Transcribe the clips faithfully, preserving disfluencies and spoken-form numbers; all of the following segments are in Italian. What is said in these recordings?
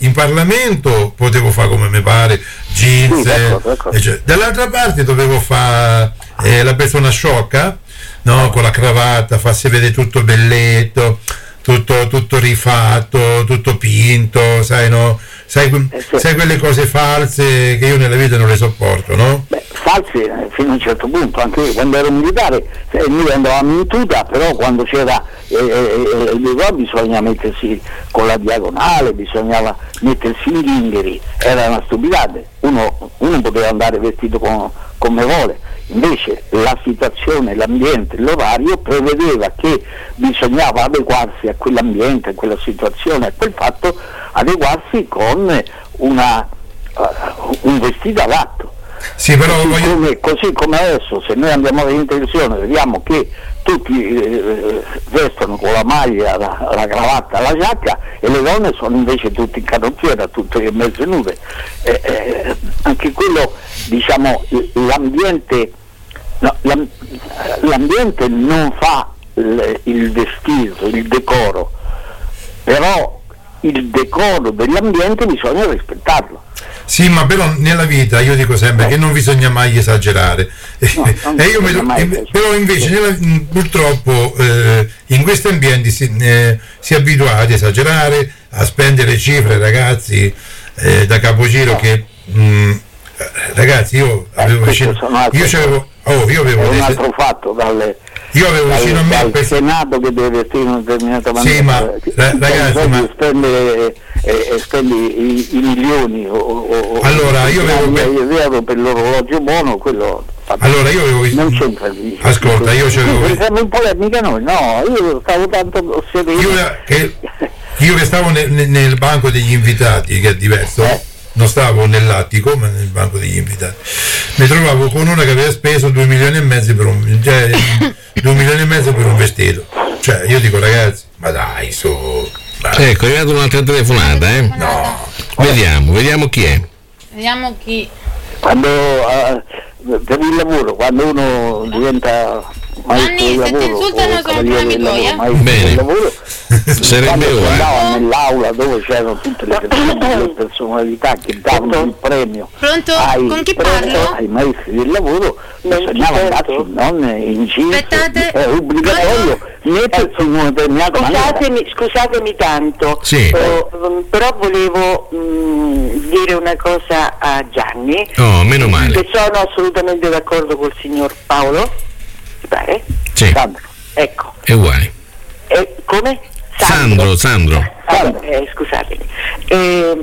in Parlamento potevo fare come mi pare, jeans, sì, d'accordo, d'accordo. Cioè, dall'altra parte dovevo fare eh, la persona sciocca, no? Con la cravatta, farsi vedere tutto belletto, tutto, tutto rifatto, tutto pinto, sai, no? Sai, eh, sì. sai quelle cose false che io nella vita non le sopporto, no? Beh, false fino a un certo punto, anche io quando ero militare eh, noi andavamo in tuta, però quando c'era eh, eh, eh, bisogna mettersi con la diagonale, bisognava mettersi in ghingheri, era una stupidata, uno, uno poteva andare vestito con, come vuole, invece la situazione, l'ambiente, l'orario prevedeva che bisognava adeguarsi a quell'ambiente, a quella situazione, a quel fatto, adeguarsi con una, uh, un vestito adatto. Sì, però così, voglio... come, così come adesso, se noi andiamo in televisione vediamo che tutti eh, vestono con la maglia, la, la cravatta, la giacca, e le donne sono invece tutte in canottiera, tutte mezze nude. Eh, eh, anche quello, diciamo, l'ambiente, no, l'ambiente non fa il, il vestito, il decoro, però il decoro dell'ambiente bisogna rispettarlo. Sì, ma però nella vita io dico sempre eh. che non bisogna mai esagerare. No, e io vedo, e, però invece nella, purtroppo eh, in questi ambienti si, eh, si è abituati a esagerare, a spendere cifre, ragazzi, eh, da capogiro no. che mh, ragazzi io avevo eh, vicino, io c'avevo oh, io avevo è un dei, altro fatto dalle io avevo dal, vicino a me dal Senato che deve vestire in una determinata maniera. Sì, ma ra- ragazzi, ma spende eh, spendi i, i milioni o, o allora io avevo per, per l'orologio buono, quello allora io avevo non c'entra. Ascolta, io c'avevo entriamo in polemica noi, no, io stavo tanto sereno. Io che, io che stavo nel, nel banco degli invitati, che è diverso. Eh. Non stavo nell'attico, ma nel banco degli invitati. Mi trovavo con una che aveva speso due milioni e mezzo per un cioè, due milioni e mezzo per un vestito. Cioè, io dico, ragazzi, ma dai, su. Dai. Ecco, è arrivata un'altra telefonata, eh? No. Vediamo, vediamo chi è. Vediamo chi. Quando uh, per il lavoro, quando uno diventa Anni, se ti insultano sono problemi tuoi, eh? Bene. Lavoro, sarebbe ora. Andava nell'aula dove c'erano tutte le, le personalità che davano il premio. Pronto? Ai, con chi premio, parlo? ai maestri del lavoro bisognava andarci non in giro. Aspettate. È obbligatorio mettersi in una determinata scusatemi, maniera. scusatemi tanto, sì. uh, però volevo mh, dire una cosa a Gianni. Oh, meno male. Che sono assolutamente d'accordo col signor Paolo. Ti pare? Sì. Sandro. Ecco. È uguale. Eh, come? Sandro, Sandro. Sandro. Eh, scusatemi. Eh,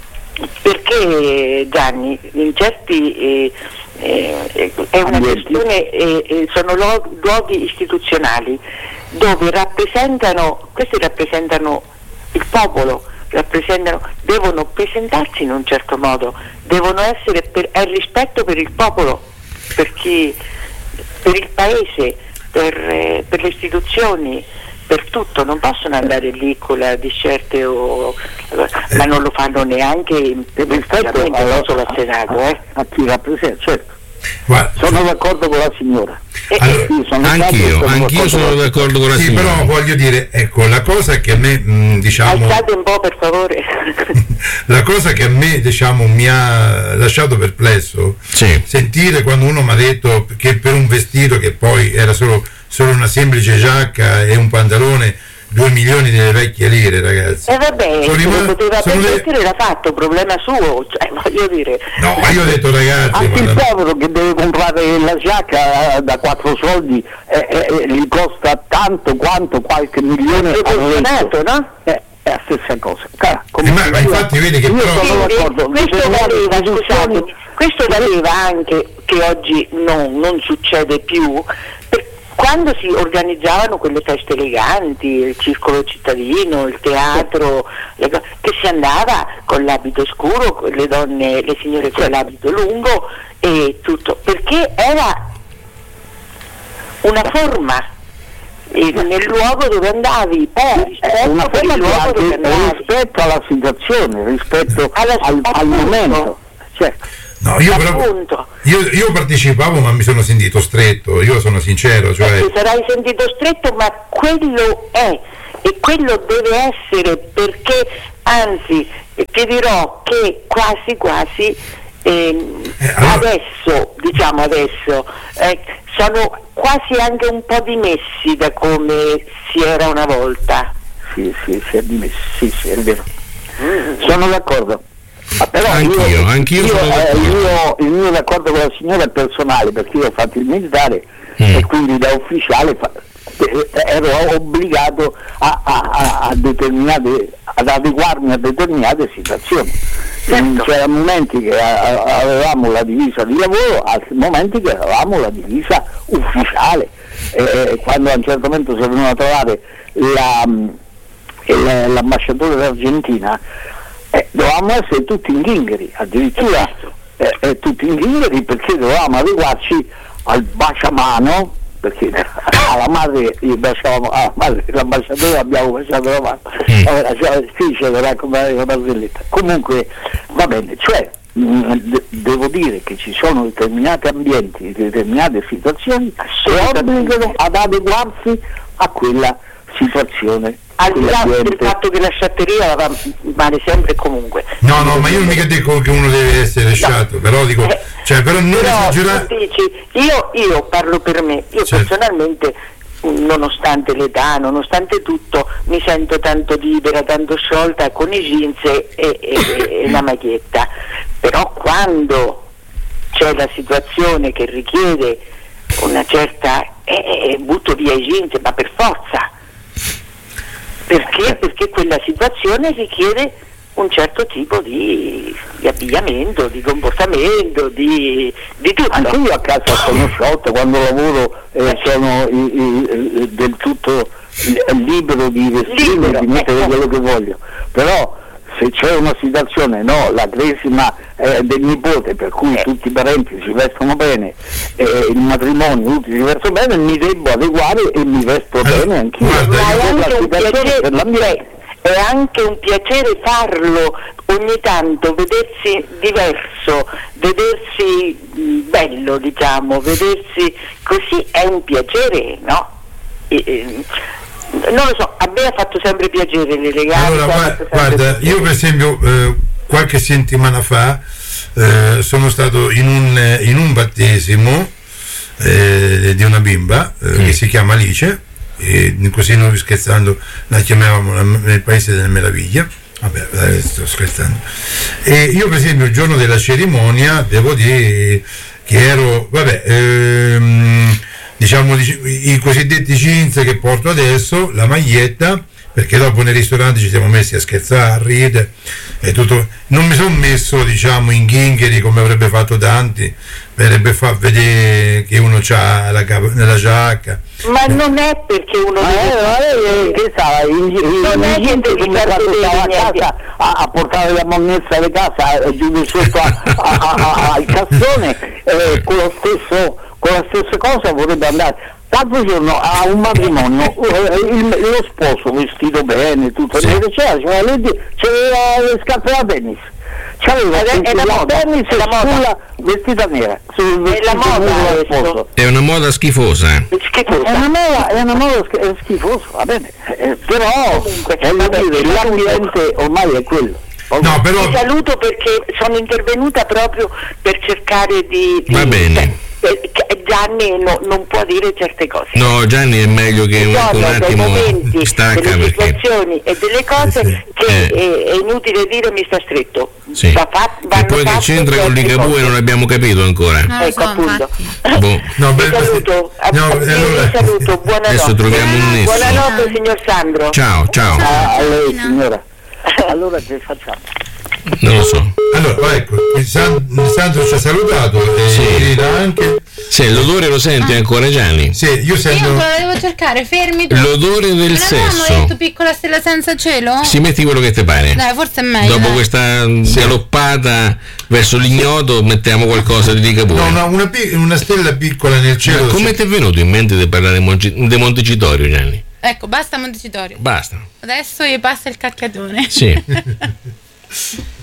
perché Gianni, in certi eh, eh, è una questione, eh, eh, sono luoghi istituzionali dove rappresentano, questi rappresentano il popolo, rappresentano, devono presentarsi in un certo modo, devono essere per, è rispetto per il popolo, per chi, per il paese, per, eh, per le istituzioni, per tutto. Non possono andare lì con la discerte o, ma non lo fanno neanche rispetto non solo al Senato, eh? A chi rappresenta, certo. Guarda, sono d'accordo con la signora. Allora, sì, sono anch'io, sono anch'io sono d'accordo con la sì, signora. però voglio dire, ecco, la cosa che a me mh, diciamo alzate un po' per favore. la cosa che a me diciamo mi ha lasciato perplesso, sì. sentire quando uno mi ha detto che per un vestito che poi era solo, solo una semplice giacca e un pantalone due milioni delle vecchie lire, ragazzi. E eh vabbè, se rima- lo poteva permettere le... l'ha fatto, problema suo, cioè voglio dire. No, ma io ho detto ragazzi. Anche ma... il povero che deve comprare la giacca da quattro soldi eh, eh, gli costa tanto quanto qualche milione È no? Eh, è la stessa cosa. Cara, eh, ma, ma infatti vedi che io però... sono d'accordo. Questo valeva, scusate, questo valeva anche, che oggi no, non succede più, per, quando si organizzavano quelle feste eleganti, il circolo cittadino, il teatro, le, che si andava con l'abito scuro, le donne, le signore con l'abito lungo e tutto, perché era una forma. E nel luogo dove andavi, eh, rispetto, una per il luogo dove andavi. rispetto alla situazione, rispetto Alla, al, al momento. Certo. No, io, però, io, io partecipavo ma mi sono sentito stretto, io sono sincero, cioè... Ti sarai sentito stretto, ma quello è, e quello deve essere, perché anzi e ti dirò che quasi quasi ehm, eh, allora... adesso, diciamo adesso, eh, sono quasi anche un po' dimessi da come si era una volta. Sì, sì, si è dimessi, sì, sì, è vero. Mm. Sono d'accordo. Ah, però anch'io, io, anch'io io, sono eh, d'accordo. il, mio, il mio d'accordo con la signora è personale, perché io ho fatto il militare mm. e quindi da ufficiale fa, eh, ero obbligato a, a, a determinate, ad adeguarmi a determinate situazioni. Certo. C'erano momenti che a, a, avevamo la divisa di lavoro, altri momenti che avevamo la divisa ufficiale. Eh, quando a un certo momento si venuto a trovare la, la, l'ambasciatore d'Argentina, eh, dovevamo essere tutti in ghingheri, addirittura eh, eh, tutti in ghingheri, perché dovevamo adeguarci al baciamano, perché alla madre gli baciavamo, alla madre l'ambasciatore abbiamo baciato la mano, mm. allora, cioè, sì, c'era come una barzelletta. Comunque va bene, cioè mh, devo dire che ci sono determinati ambienti, determinate situazioni che obbligano ad adeguarsi a quella situazione. Al di là del fatto che la sciatteria va male sempre e comunque. No, no, ma io non mica dico che uno deve essere sciatto, no. però dico, eh, cioè però non esagerare. Io, io parlo per me, io certo. personalmente, nonostante l'età, nonostante tutto, mi sento tanto libera, tanto sciolta con i jeans e, e, e, e la maglietta, però quando c'è la situazione che richiede una certa, eh, butto via i jeans, ma per forza. Perché? Perché quella situazione richiede un certo tipo di, di abbigliamento, di comportamento, di, di tutto. Anche io a casa sono sciolto, quando lavoro eh, sono i, i, del tutto libero di vestirmi, di mettere quello che voglio, però se c'è una situazione, no, la cresima eh, del nipote, per cui eh. tutti i parenti si vestono bene, eh, il matrimonio tutti si vestono bene, mi devo adeguare e mi vesto eh, bene anch'io. Guarda, ma è anche, un piacere, per l'ambiente. È anche un piacere farlo ogni tanto, vedersi diverso, vedersi bello, diciamo, vedersi così è un piacere, no? E, e, non lo so, a me ha fatto sempre piacere l'eleganza. Allora, guarda, guarda io per esempio eh, qualche settimana fa eh, sono stato in un, in un battesimo eh, di una bimba eh, mm. che si chiama Alice, e così noi scherzando la chiamavamo nel paese delle meraviglie. Vabbè, sto scherzando. E io per esempio il giorno della cerimonia devo dire che ero, vabbè, ehm, diciamo i cosiddetti jeans che porto adesso, la maglietta, perché dopo nei ristoranti ci siamo messi a scherzare, a ridere e tutto. Non mi sono messo, diciamo, in ghingheri come avrebbe fatto Danti, per far vedere che uno c'ha la capa nella giacca. Ma non è perché uno ma deve... eh, che stava in, in, non in, è in che come quando stava a casa a, a portare la monnezza alle casa e giù di sotto a, a, a, a, al cassone, eh, con lo stesso con la stessa cosa vorrebbe andare. L'altro giorno a un matrimonio il, lo sposo vestito bene, tutto, sì. c'era, c'era, le, c'era le scarpe da tennis, c'aveva è, è la, la moda, tennis è la moda vestita nera, è la moda sposo. È una moda schifosa. schifosa. È una moda, è una moda schifosa, va bene, eh, però comunque, dire, l'ambiente ormai è quello. No, però... Ti saluto perché sono intervenuta proprio per cercare di... di va bene. Gianni no, non può dire certe cose. No, Gianni è meglio che un, un attimo momenti, stacca, delle perché situazioni e delle cose sì, sì. che eh. è, è inutile dire mi sta stretto. Sì. Va fat, e poi che c'entra con l'Ligabue non abbiamo capito ancora. No, ecco, so, appunto. Boh. No, vi saluto, no, allora. saluto, buonanotte. Adesso troviamo un nesso. Buonanotte signor Sandro. Ciao, ciao. Ah, a lei signora. Allora che facciamo? Non lo so. Allora, ecco, il San, Sandro ci ha salutato e sì. anche. Sì, l'odore lo senti ah. ancora, Gianni? Sì, io sento. Io ancora devo cercare, fermi tu. L'odore del non sesso. Non detto piccola stella senza cielo? Si metti quello che ti pare. Dai, forse è meglio. Dopo dai. questa galoppata verso l'ignoto mettiamo qualcosa di Ligabue. No, no, una, una stella piccola nel cielo. Ma come ti è venuto in mente di parlare di Montecitorio, Gianni? Ecco, basta Montecitorio. Basta. Adesso gli passa il cacchiatone. Sì.